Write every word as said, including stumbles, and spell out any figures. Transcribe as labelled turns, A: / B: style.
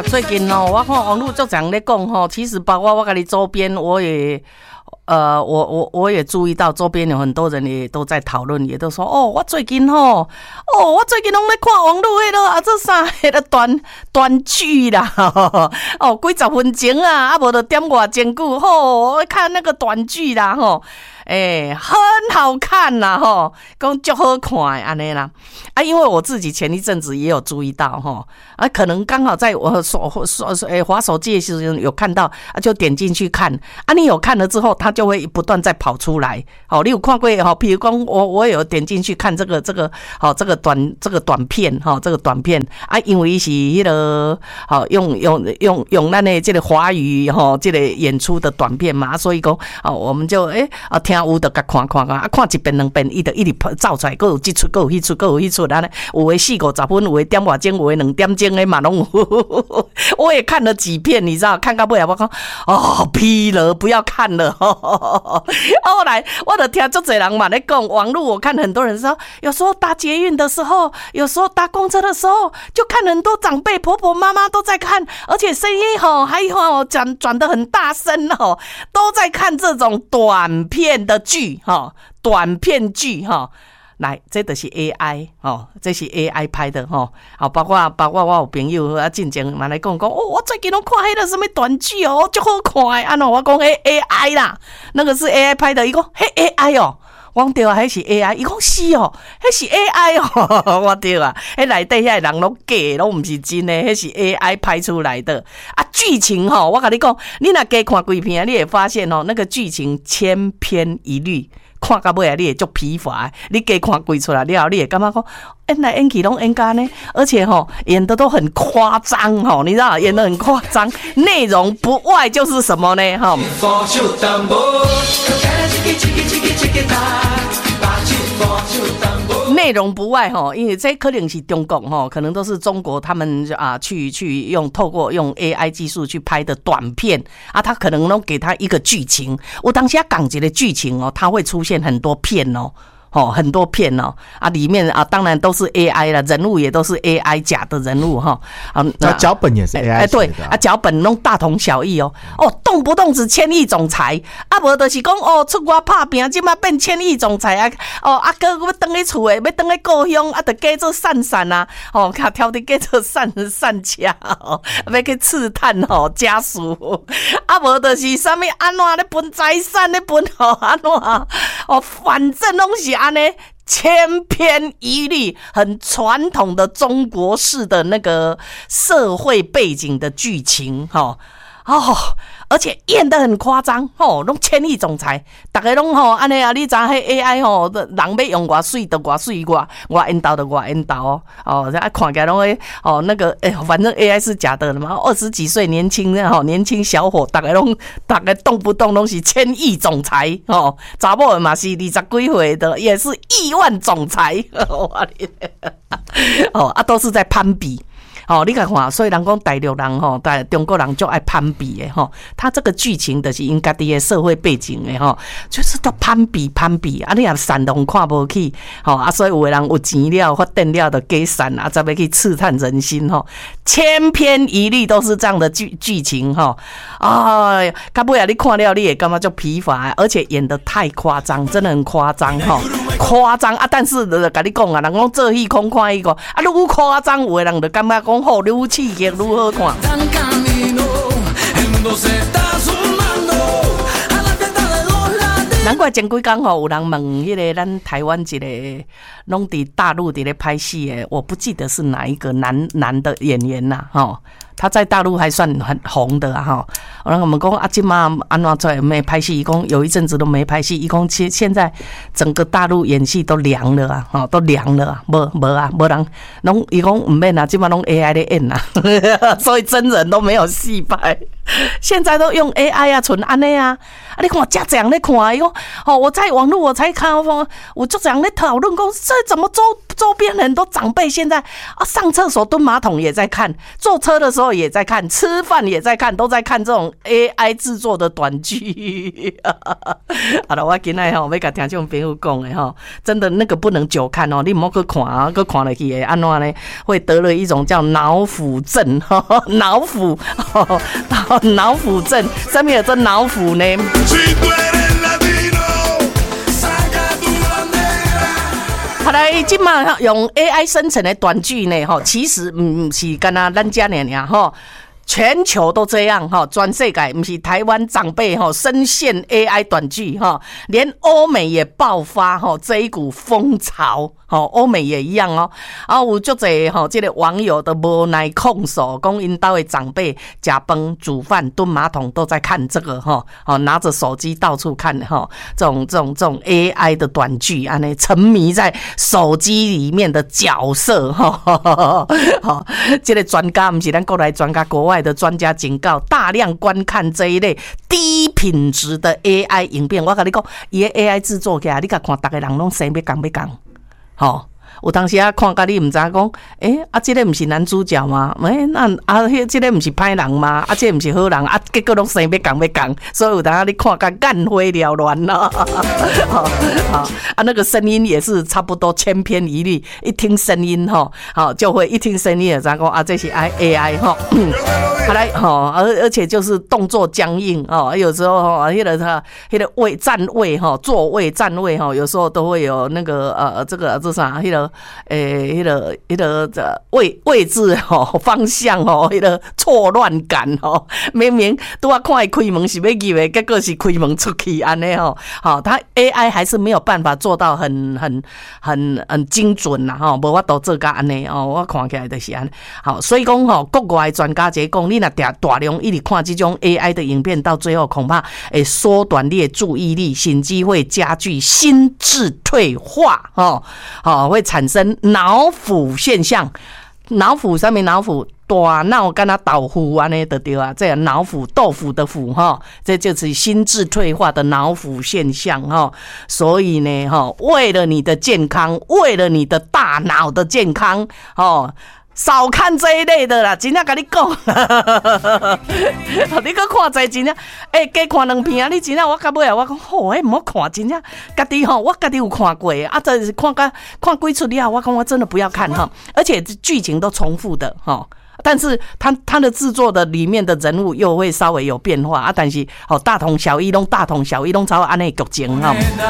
A: 最近哦，我看网络就这样在讲吼，其实包括我跟你周边，我也。呃，我我我也注意到周边有很多人也都在讨论，也都说哦，我最近吼，哦，我最近拢在看网络迄个啊，这啥迄个短短剧啦，呵呵哦，几十分钟啊，啊，无就点外真久，吼，我看那个短剧啦，吼。哎、欸，很好看啦，吼，讲就好看安尼啦。啊，因为我自己前一阵子也有注意到，吼，啊，可能刚好在我手手诶滑手机的时候有看到，啊，就点进去看。啊，你有看了之后，它就会不断再跑出来。好，你有看过吼？比如讲，我我有点进去看这个这个好这个短这个短片哈，这个短片啊，因为是迄个好用用用用咱的这个华语吼，这个演出的短片嘛，所以讲哦，我们就诶啊。听有就甲看看看，啊看一遍两遍，伊就一直走出来，佫有这出，佫有迄出，佫有迄出，安尼有诶四五十分，有诶点外钟，有诶两點鐘诶嘛拢有。我也看了幾片，你知道，看到尾啊，我講哦，疲了，不要看了。後來我就聽足多人嘛咧講，網絡我看很多人說，有時候搭捷運的時候，有時候搭公車的時候，就看很多長輩婆婆媽媽都在看，而且聲音吼還吼轉轉得很大聲吼，都在看這種短片的劇哈，短片劇哈，來，這就是 A I 哦，這是 A I 拍的哈，好，包括包括我有朋友啊，進前嘛來講講，哦，我最近都看迄個什麼短劇哦，就好看誒，啊喏，我講迄 A I 啦，那個是 A I 拍的，伊講迄 A I 哦，我講對啊，迄是 A I， 伊講是哦，迄是 A I 哦，我對啊，迄內底遐人攏假，攏唔是真的，迄是 A I 拍出來的啊。劇情吼，我跟你講，你若加看幾片，你會發現哦，那個劇情千篇一律，看到尾啊，你會足疲乏。你加看幾出來了，你會感覺講，演來演去攏演假呢，而且吼演的都很誇張吼，你知道，演的很誇張，內容不外就是什麼呢？吼。內容不外哈，因為這可能是中國哈，可能都是中國他們啊去去用透過用 A I 技術去拍的短片啊，他可能都給他一個劇情。我當下講這個劇情哦，它會出現很多片哦。哦，很多片哦，啊，里面啊，當然都是 A I 啦，人物也都是 A I 假的人物哈，啊，
B: 那腳本也是 A I
A: 哎，對啊，腳本攏大同小異哦，哦，動不動是千億總裁，啊，無就是講哦，出外拍拼，即馬變千億總裁啊，哦，啊，哥要登去厝誒，要登去故鄉，啊，就加做散散啊，哦，卡挑的加做散散車哦，要去刺探吼家屬，啊，無就是啥物安怎咧分財產咧分吼安怎，哦，反正攏是。千篇一律，很傳統的中國式的那個社會背景的劇情，哈哦，而且演得很誇張，吼，攏千億總裁，大家攏吼安尼啊，你知迄 A I 吼，人要用偌水就偌水，偌偌引導就偌引導哦，哦，啊看起來攏會哦那個，哎、欸，反正 A I 是假的嘛，二十幾歲年輕的吼，年輕小伙，大家攏大家動不動攏是千億總裁，哦，查某的嘛是二十幾歲的，也是億萬總裁，哦啊，都是在攀比。哦，你看看，所以人講大陸人吼，但中國人就愛攀比的吼。他這個劇情就是因家己的社會背景的吼，就是都攀比攀比啊！你也善良看不起吼啊，所以有的人有錢了、發展了，就加善啊，再要去刺探人心吼。千篇一律都是這樣的劇劇情吼。哎，到尾啊，你看了你也感覺就疲乏，而且演得太誇張，真的很誇張吼，誇張啊！但是就跟你講啊，人講做戲空看伊個啊，愈誇張，有的人就感覺講。好，愈刺激愈好看。難怪前幾天吼，有人問迄個咱台灣一個攏佇大陸佇咧拍戲誒，我不記得是哪一個男男的演員啦，吼，他在大陸還算很紅的啊，吼。然後我們講啊，今嘛安怎出來沒拍戲？伊講有一陣子都沒拍戲，伊講現現在整個大陸演戲都涼了啊，吼，都涼了啊，無無啊，無人攏伊講唔免啊，今嘛攏 A I 咧演啊，所以真人都沒有戲拍。 现在都用 A I 啊，纯安尼啊，啊，你看家长在看，伊讲，哦，我在网络我才看，我我就这样在讨论，讲这怎么周周边很多长辈现在啊，上厕所蹲马桶也在看，坐车的时候也在看，吃饭也在看，都在看这种 A I 制作的短剧。好了，我今天吼要甲听众朋友讲的吼，真的那个不能久看哦，你莫去看啊，去看下去会安怎呢？会得了一种叫脑腐症，脑腐。脑腐症，什么叫做脑腐呢？后来今嘛用 A I 生成的短剧呢，哈，其实唔是干那咱家尔尔哈。全球都这样哈，全世界不是台湾长辈哈深陷 A I 短剧哈，连欧美也爆发哈这一股风潮，哈，欧美也一样哦。啊，有足侪哈这个网友都无奈控诉，讲因家的长辈吃饭、煮饭、蹲马桶都在看这个哈，哦拿着手机到处看哈，这种这种这种 A I 的短剧，安尼沉迷在手机里面的角色哈，好，这个专家不是咱国内专家，国外的专家警告，大量观看这一类低品质的 A I 影片，我跟你讲，伊的 A I 制作起来，你甲看，大家人拢生要讲要讲，吼。有当时啊，看甲你唔知讲，诶、欸，啊，这个不是男主角吗？诶、欸，那啊，迄这个不是歹人吗？啊，这个不是好人啊，结果拢生要讲要讲，所以有当时你看甲眼花缭乱啦。好，好啊，那个声音也是差不多千篇一律，一听声音哈，好就会一听声音就知讲啊，这是 A I 哈。好来哈，而而且就是动作僵硬哦，有时候哈，迄个他迄个位站位哈，座位站位哈，有时候都会有那个呃，这个这啥，迄个。诶，迄个、迄个这位位置吼、方向吼、迄个错乱感吼，明明都要看伊开门是要入的，结果是开门出去安尼吼，好，他 A I 还是没有办法做到很很很很精准啦吼，无法度做到安尼哦，我看起来就是安尼。好，所以讲吼，国外专家在讲，你若大大量一直看这种 A I 的影片，到最后恐怕会缩短你的注意力，甚至会加剧心智退化哦，好会产生脑腐现象。脑腐上面脑腐大脑跟他豆腐安尼就对啊，这样脑腐豆腐的腐哈，这就是心智退化的脑腐现象哈。所以呢哈，为了你的健康，为了你的大脑的健康哦。少看这一类的啦，真正跟你讲，你搁看这真正，哎、欸，加看两片啊！你真正我到尾啊，我讲好，哎，唔好看，真正家己吼，我家己有看过啊，这是看个看几出了，我讲我真的不要看哈，而且剧情都重复的哈。但是他他的制作的里面的人物又会稍微有变化啊，但是哦大同小异，拢大同小异，拢超安尼剧情哈。